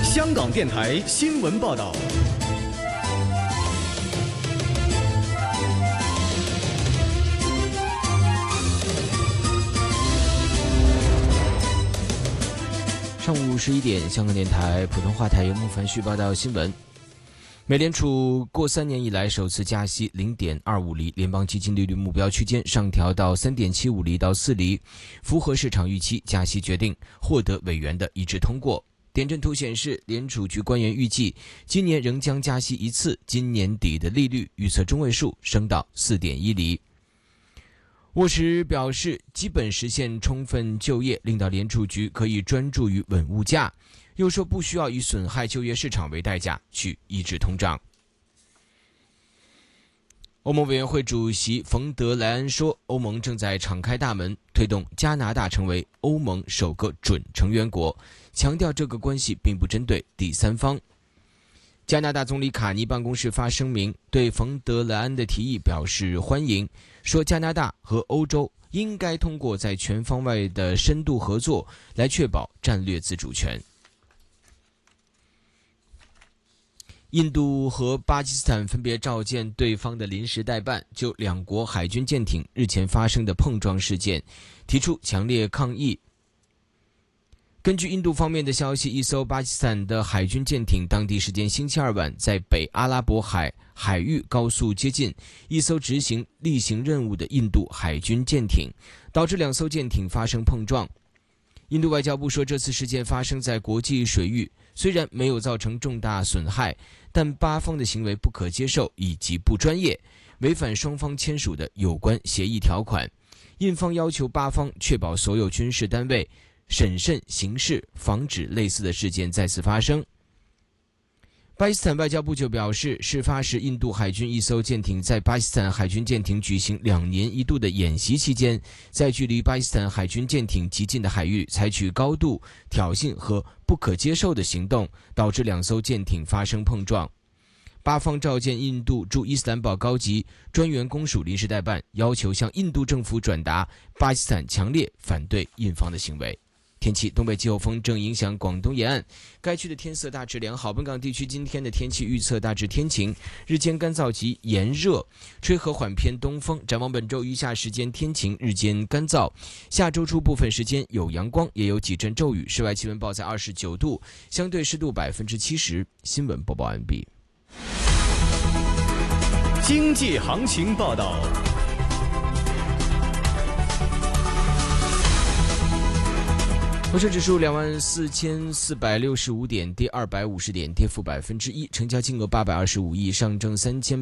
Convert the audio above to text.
香港电台新闻报道。 上午11点，香港电台普通话台由穆凡旭报道新闻。美联储过3年以来首次加息 0.25 厘，联邦基金利率目标区间上调到 3.75 厘到4厘，符合市场预期，加息决定获得委员的一致通过。点阵图显示，联储局官员预计今年仍将加息一次，今年底的利率预测中位数升到 4.1 厘。沃什表示，基本实现充分就业，令到联储局可以专注于稳物价，又说不需要以损害就业市场为代价去抑制通胀。欧盟委员会主席冯德莱恩说，欧盟正在敞开大门，推动加拿大成为欧盟首个准成员国，强调这个关系并不针对第三方。加拿大总理卡尼办公室发声明，对冯德莱恩的提议表示欢迎，说加拿大和欧洲应该通过在全方位的深度合作来确保战略自主权。印度和巴基斯坦分别召见对方的临时代办，就两国海军舰艇日前发生的碰撞事件提出强烈抗议。根据印度方面的消息，一艘巴基斯坦的海军舰艇当地时间星期二晚在北阿拉伯海域高速接近一艘执行例行任务的印度海军舰艇，导致两艘舰艇发生碰撞。印度外交部说，这次事件发生在国际水域，虽然没有造成重大损害，但巴方的行为不可接受以及不专业，违反双方签署的有关协议条款。印方要求巴方确保所有军事单位审慎行事，防止类似的事件再次发生。巴基斯坦外交部就表示，事发时印度海军一艘舰艇在巴基斯坦海军舰艇举行2年一度的演习期间，在距离巴基斯坦海军舰艇极近的海域采取高度挑衅和不可接受的行动，导致两艘舰艇发生碰撞。巴方召见印度驻伊斯兰堡高级专员公署临时代办，要求向印度政府转达巴基斯坦强烈反对印方的行为。天气，东北季候风正影响广东沿岸，该区的天色大致良好。本港地区今天的天气预测大致天晴，日间干燥及炎热，吹和缓偏东风。展望本周余下时间天晴，日间干燥，下周初部分时间有阳光，也有几阵骤雨。室外气温报在29度，相对湿度70%。新闻播报完毕。 经济行情报道。 恒生指数24465点，跌250点，跌幅1%，成交金额825亿，上证3800